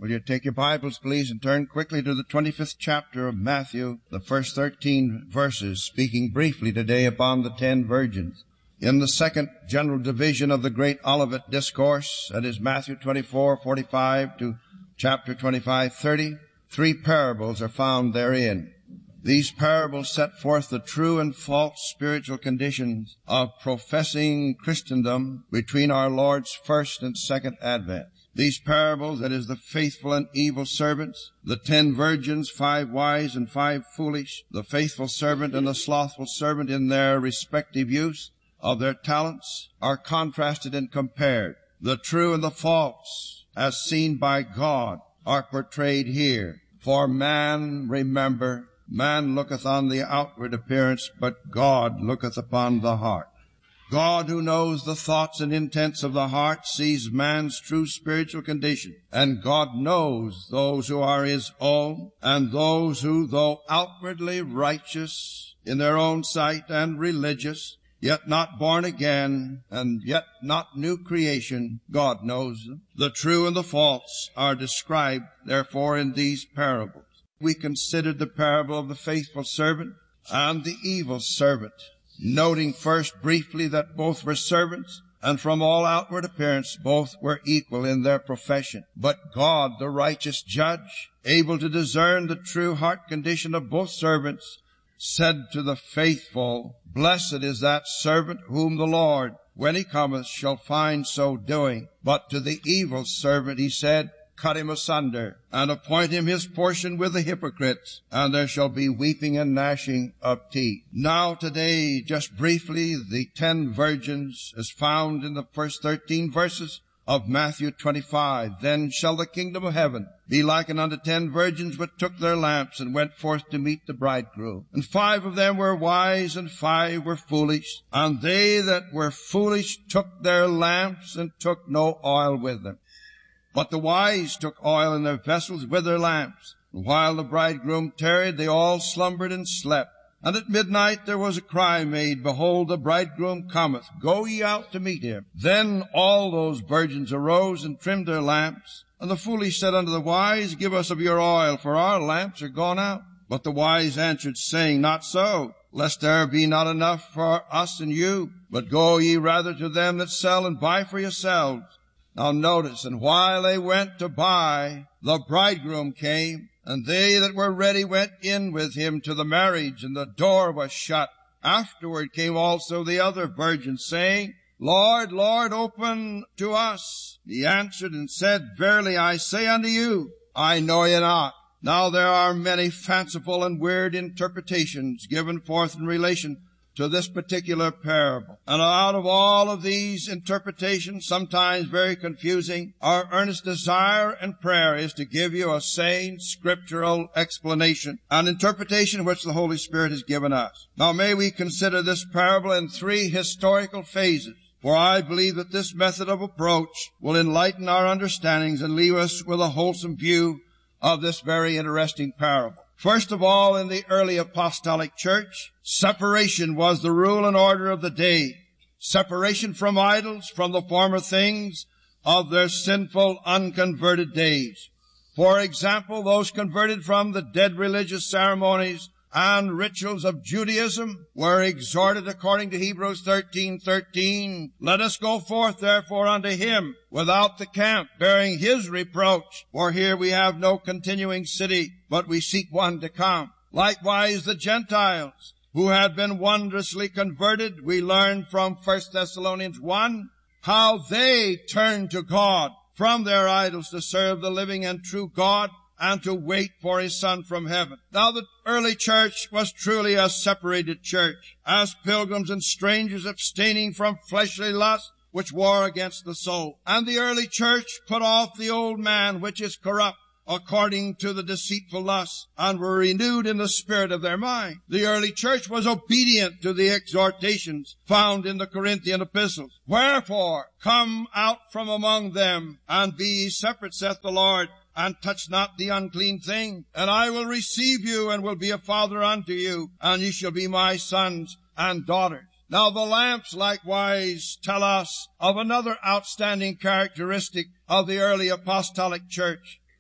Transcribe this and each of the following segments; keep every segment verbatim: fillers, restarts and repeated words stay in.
Will you take your Bibles, please, and turn quickly to the twenty-fifth chapter of Matthew, the first thirteen verses, speaking briefly today upon the ten virgins. In the second general division of the Great Olivet Discourse, that is Matthew twenty-four, forty-five to chapter twenty-five, thirty, three parables are found therein. These parables set forth the true and false spiritual conditions of professing Christendom between our Lord's first and second advent. These parables, that is, the faithful and evil servants, the ten virgins, five wise and five foolish, the faithful servant and the slothful servant in their respective use of their talents, are contrasted and compared. The true and the false, as seen by God, are portrayed here. For man, remember, man looketh on the outward appearance, but God looketh upon the heart. God, who knows the thoughts and intents of the heart, sees man's true spiritual condition. And God knows those who are His own, and those who, though outwardly righteous in their own sight and religious, yet not born again, and yet not new creation, God knows them. The true and the false are described, therefore, in these parables. We considered the parable of the faithful servant and the evil servant, noting first briefly that both were servants, and from all outward appearance both were equal in their profession. But God, the righteous judge, able to discern the true heart condition of both servants, said to the faithful, Blessed is that servant whom the Lord, when He cometh, shall find so doing. But to the evil servant He said, Cut him asunder, and appoint him his portion with the hypocrites, and there shall be weeping and gnashing of teeth. Now today, just briefly, the ten virgins is found in the first thirteen verses of Matthew twenty-five. Then shall the kingdom of heaven be likened unto ten virgins which took their lamps and went forth to meet the bridegroom. And five of them were wise, and five were foolish. And they that were foolish took their lamps, and took no oil with them. But the wise took oil in their vessels with their lamps. And while the bridegroom tarried, they all slumbered and slept. And at midnight there was a cry made, Behold, the bridegroom cometh, go ye out to meet him. Then all those virgins arose and trimmed their lamps. And the foolish said unto the wise, Give us of your oil, for our lamps are gone out. But the wise answered, saying, Not so, lest there be not enough for us and you. But go ye rather to them that sell, and buy for yourselves. Now notice, and while they went to buy, the bridegroom came, and they that were ready went in with him to the marriage, and the door was shut. Afterward came also the other virgins, saying, Lord, Lord, open to us. He answered and said, Verily I say unto you, I know you not. Now there are many fanciful and weird interpretations given forth in relation to this particular parable. And out of all of these interpretations, sometimes very confusing, our earnest desire and prayer is to give you a sane scriptural explanation, an interpretation which the Holy Spirit has given us. Now may we consider this parable in three historical phases, for I believe that this method of approach will enlighten our understandings and leave us with a wholesome view of this very interesting parable. First of all, in the early apostolic church, separation was the rule and order of the day. Separation from idols, from the former things of their sinful, unconverted days. For example, those converted from the dead religious ceremonies and rituals of Judaism were exhorted according to Hebrews thirteen thirteen, Let us go forth therefore unto him without the camp, bearing his reproach. For here we have no continuing city, but we seek one to come. Likewise the Gentiles, who had been wondrously converted, we learn from First Thessalonians one, how they turned to God from their idols to serve the living and true God, and to wait for His Son from heaven. Now the early church was truly a separated church, as pilgrims and strangers abstaining from fleshly lust, which war against the soul. And the early church put off the old man, which is corrupt, according to the deceitful lusts, and were renewed in the spirit of their mind. The early church was obedient to the exhortations found in the Corinthian epistles. Wherefore, come out from among them, and be ye separate, saith the Lord, and touch not the unclean thing, and I will receive you, and will be a father unto you, and ye shall be my sons and daughters. Now the lamps likewise tell us of another outstanding characteristic of the early apostolic church.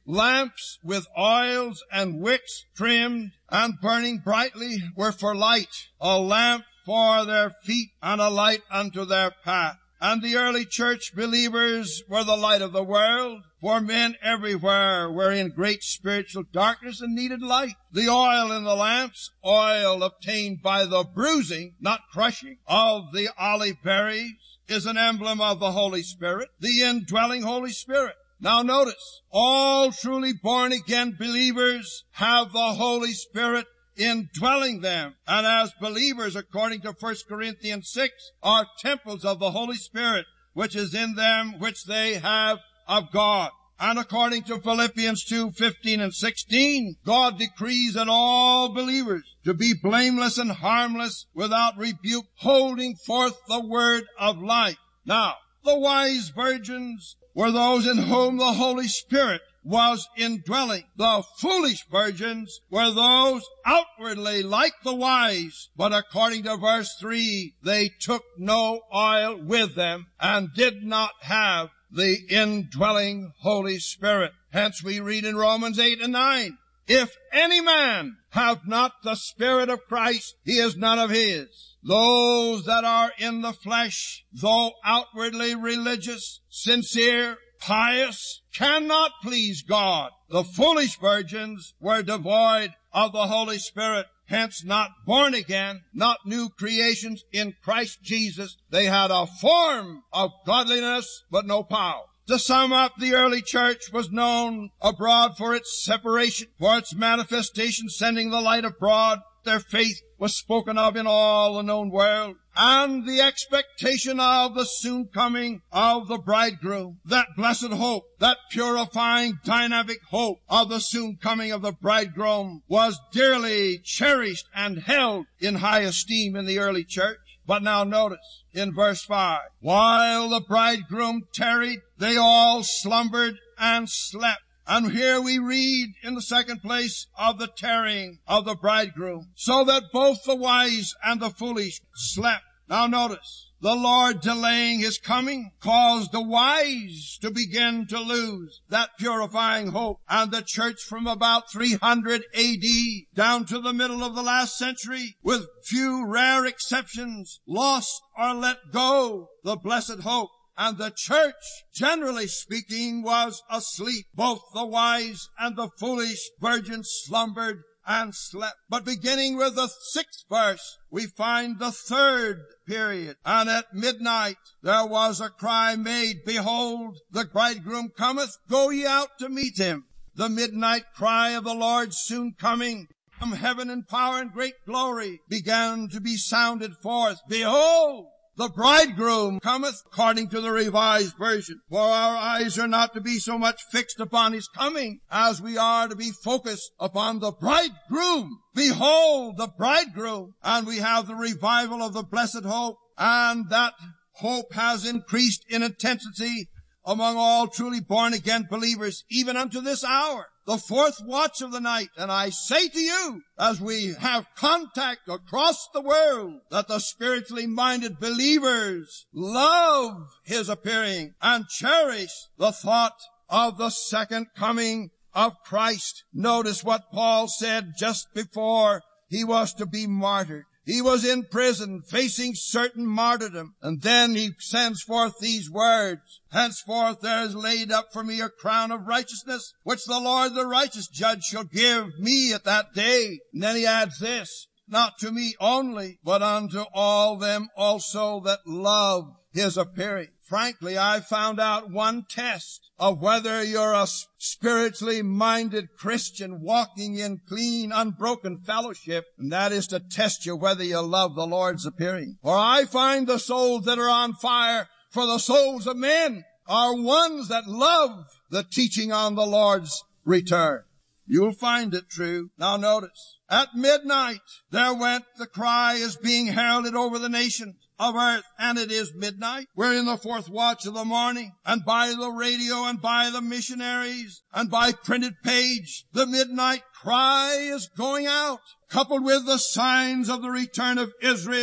lamps with oils and wicks trimmed and burning brightly were for light, a lamp for their feet and a light unto their path. And the early church believers were the light of the world, for men everywhere were in great spiritual darkness and needed light. The oil in the lamps, oil obtained by the bruising, not crushing, of the olive berries, is an emblem of the Holy Spirit, the indwelling Holy Spirit. Now notice, all truly born-again believers have the Holy Spirit indwelling them. And as believers, according to First Corinthians six, are temples of the Holy Spirit, which is in them, which they have of God. And according to Philippians two, fifteen and sixteen, God decrees that all believers to be blameless and harmless, without rebuke, holding forth the word of life. Now, the wise virgins were those in whom the Holy Spirit was indwelling. The foolish virgins were those outwardly like the wise, but according to verse three, they took no oil with them and did not have the indwelling Holy Spirit. Hence we read in Romans eight and nine, if any man have not the Spirit of Christ, he is none of his. Those that are in the flesh, though outwardly religious, sincere, pious, cannot please God. The foolish virgins were devoid of the Holy Spirit, hence not born again, not new creations in Christ Jesus. They had a form of godliness, but no power. To sum up, the early church was known abroad for its separation, for its manifestation, sending the light abroad. Their faith was spoken of in all the known world, and the expectation of the soon coming of the bridegroom, that blessed hope, that purifying, dynamic hope of the soon coming of the bridegroom, was dearly cherished and held in high esteem in the early church. But now notice in verse five, while the bridegroom tarried, they all slumbered and slept. And here we read in the second place of the tarrying of the bridegroom, so that both the wise and the foolish slept. Now notice, the Lord delaying his coming caused the wise to begin to lose that purifying hope. And the church from about three hundred A D down to the middle of the last century, with few rare exceptions, lost or let go the blessed hope. And the church, generally speaking, was asleep. Both the wise and the foolish virgins slumbered and slept. But beginning with the sixth verse, we find the third period. And at midnight there was a cry made, behold, the bridegroom cometh, go ye out to meet him. The midnight cry of the Lord soon coming from heaven in power and great glory began to be sounded forth. Behold, the bridegroom cometh, according to the Revised Version. For our eyes are not to be so much fixed upon his coming as we are to be focused upon the bridegroom. Behold, the bridegroom. And we have the revival of the blessed hope. And that hope has increased in intensity among all truly born-again believers, even unto this hour, the fourth watch of the night. And I say to you, as we have contact across the world, that the spiritually minded believers love his appearing and cherish the thought of the second coming of Christ. Notice what Paul said just before he was to be martyred. He was in prison facing certain martyrdom, and then he sends forth these words, henceforth there is laid up for me a crown of righteousness, which the Lord the righteous judge shall give me at that day. And then he adds this, not to me only, but unto all them also that love his appearing. Frankly, I found out one test of whether you're a spiritually minded Christian walking in clean, unbroken fellowship, and that is to test you whether you love the Lord's appearing. For I find the souls that are on fire for the souls of men are ones that love the teaching on the Lord's return. You'll find it true. Now notice, at midnight there went the cry as being heralded over the nations of earth, and it is midnight. We're in the fourth watch of the morning, and by the radio and by the missionaries and by printed page, the midnight cry is going out, coupled with the signs of the return of Israel,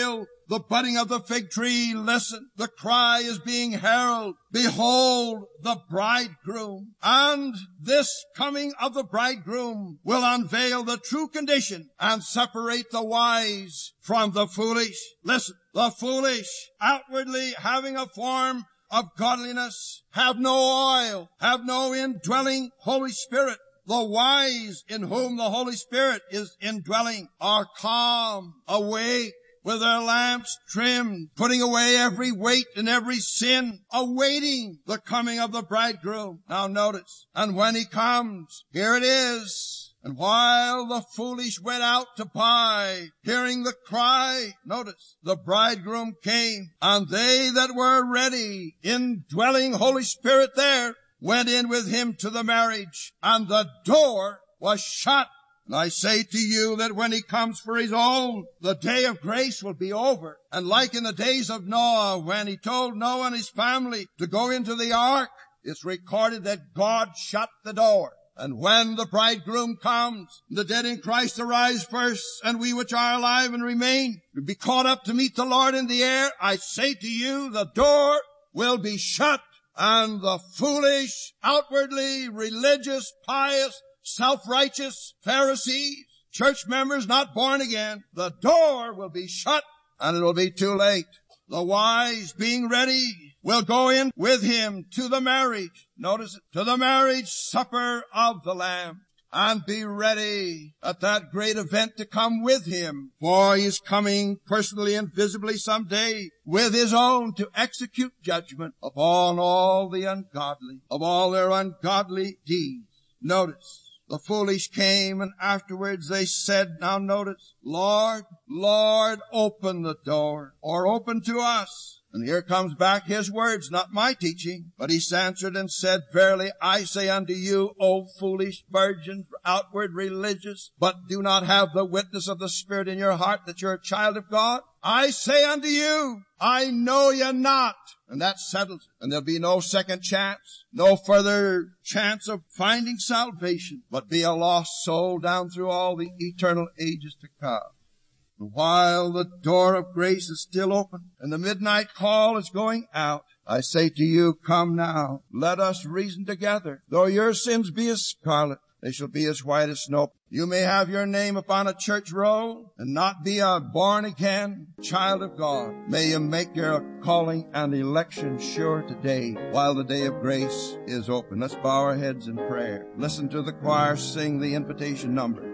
The budding of the fig tree, listen. The cry is being heralded. Behold the bridegroom. And this coming of the bridegroom will unveil the true condition and separate the wise from the foolish. Listen, the foolish, outwardly having a form of godliness, have no oil, have no indwelling Holy Spirit. The wise, in whom the Holy Spirit is indwelling, are calm, awake, with their lamps trimmed, putting away every weight and every sin, awaiting the coming of the bridegroom. Now notice, and when he comes, here it is. And while the foolish went out to buy, hearing the cry, notice, the bridegroom came, and they that were ready, indwelling Holy Spirit there, went in with him to the marriage, and the door was shut. And I say to you that when he comes for his own, the day of grace will be over. And like in the days of Noah, when he told Noah and his family to go into the ark, it's recorded that God shut the door. And when the bridegroom comes, the dead in Christ arise first, and we which are alive and remain will be caught up to meet the Lord in the air. I say to you, the door will be shut, and the foolish, outwardly religious, pious, self-righteous Pharisees, church members not born again, the door will be shut and it will be too late. The wise, being ready, will go in with him to the marriage. Notice it, to the marriage supper of the Lamb, and be ready at that great event to come with him. For he is coming personally and visibly someday with his own to execute judgment upon all the ungodly, of all their ungodly deeds. Notice, the foolish came, and afterwards they said, now notice, Lord, Lord, open the door, or open to us. And here comes back his words, not my teaching. But he answered and said, verily I say unto you, O foolish virgins, outward religious, but do not have the witness of the Spirit in your heart that you're a child of God. I say unto you, I know you not. And that settles it. And there'll be no second chance, no further chance of finding salvation, but be a lost soul down through all the eternal ages to come. And while the door of grace is still open and the midnight call is going out, I say to you, come now, let us reason together. Though your sins be as scarlet, they shall be as white as snow. You may have your name upon a church roll and not be a born-again child of God. May you make your calling and election sure today while the day of grace is open. Let's bow our heads in prayer. Listen to the choir sing the invitation number.